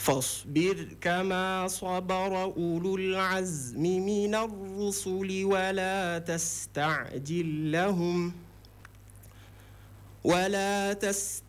فاصبر كما صبر أولو العزم من الرسل ولا تستعجل